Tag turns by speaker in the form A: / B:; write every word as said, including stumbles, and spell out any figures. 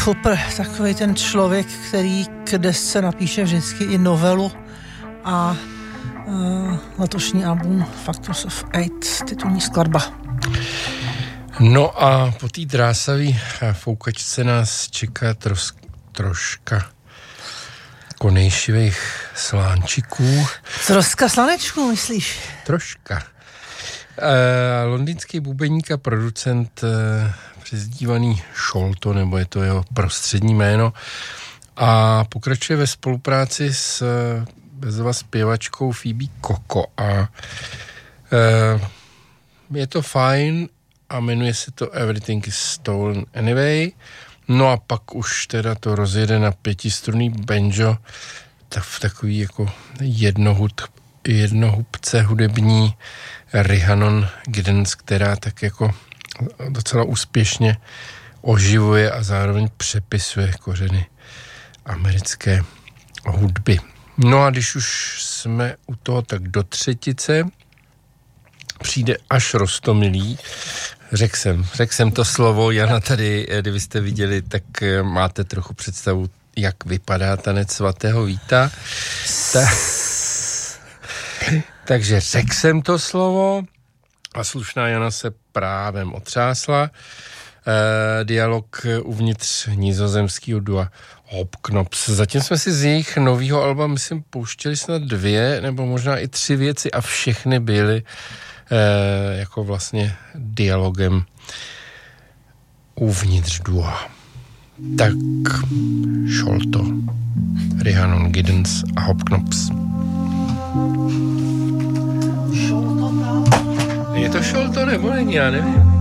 A: Hopper, takový ten člověk, který k desce napíše vždycky i novelu a uh, letošní album Factors of Eight, titulní skladba.
B: No a po té drásavý foukačce nás čeká tros, troška konejšivých slánčiků.
A: Troška slanečku, myslíš?
B: Troška. E, londýnský bubeník a producent e, přezdívaný Sholto, nebo je to jeho prostřední jméno, a pokračuje ve spolupráci s bezva zpěvačkou Phoebe Koko a e, je to fajn a jmenuje se to Everything is Stolen Anyway. No a pak už teda to rozjede na pětistrunný banjo tak v takový jako jednohud, jednohubce hudební Rhiannon Giddens, která tak jako docela úspěšně oživuje a zároveň přepisuje kořeny americké hudby. No a když už jsme u toho, tak do třetice přijde až Roztomilý. Řekl jsem, řekl jsem to slovo, Jana tady, kdybyste viděli, tak máte trochu představu, jak vypadá tanec svatého Víta. Ta... Takže řekl jsem to slovo a slušná Jana se právem otřásla. E, dialog uvnitř nizozemského dua Hopknops. Zatím jsme si z jejich nového alba, myslím, pouštěli snad dvě nebo možná i tři věci a všechny byly e, jako vlastně dialogem uvnitř dua. Tak Sholto, Rhiannon Giddens a Hopknops. Je to Sholto nebo není, já nevím.